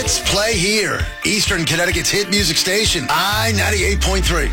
Hits play here. Eastern Connecticut's hit music station, I-98.3.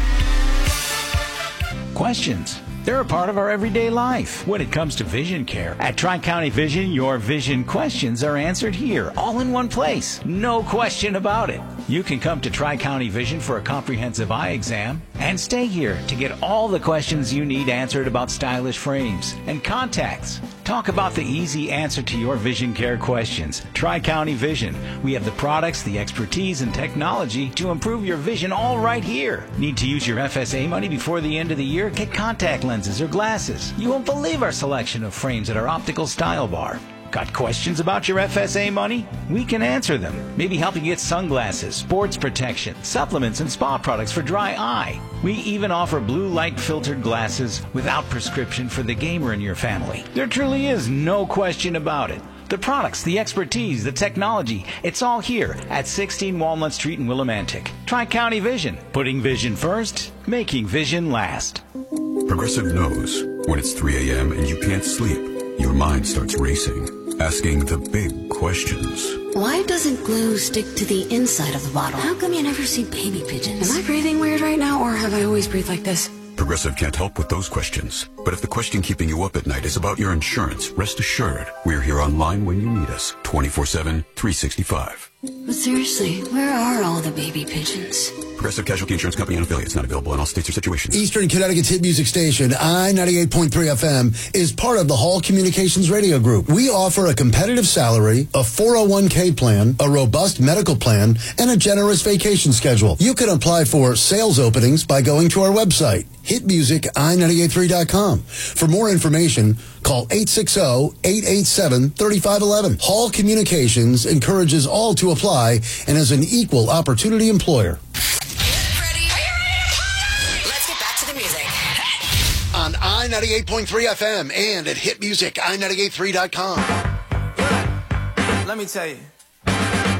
Questions. They're a part of our everyday life when it comes to vision care. At Tri-County Vision, your vision questions are answered here, all in one place. No question about it. You can come to Tri-County Vision for a comprehensive eye exam and stay here to get all the questions you need answered about stylish frames and contacts. Talk about the easy answer to your vision care questions. Tri-County Vision. We have the products, the expertise, and technology to improve your vision all right here. Need to use your FSA money before the end of the year? Get contact lenses or glasses. You won't believe our selection of frames at our optical style bar. Got questions about your FSA money? We can answer them. Maybe help you get sunglasses, sports protection, supplements, and spa products for dry eye. We even offer blue light filtered glasses without prescription for the gamer in your family. There truly is no question about it. The products, the expertise, the technology, it's all here at 16 Walnut Street in Willimantic. Tri-County Vision. Putting vision first, making vision last. Progressive knows when it's 3 a.m. and you can't sleep, your mind starts racing, asking the big questions. Why doesn't glue stick to the inside of the bottle? How come you never see baby pigeons? Am I breathing weird right now, or have I always breathed like this? Progressive can't help with those questions. But if the question keeping you up at night is about your insurance, rest assured, we're here online when you need us, 24/7, 365. But seriously, where are all the baby pigeons? Progressive Casualty Insurance Company and affiliates, not available in all states or situations. Eastern Connecticut's hit music station, I-98.3 FM, is part of the Hall Communications Radio Group. We offer a competitive salary, a 401k plan, a robust medical plan, and a generous vacation schedule. You can apply for sales openings by going to our website, hitmusici983.com. For more information, call 860-887-3511. Hall Communications encourages all to apply and is an equal opportunity employer. Ready? Let's get back to the music. On I-98.3 FM and at hitmusici983.com. Let me tell you.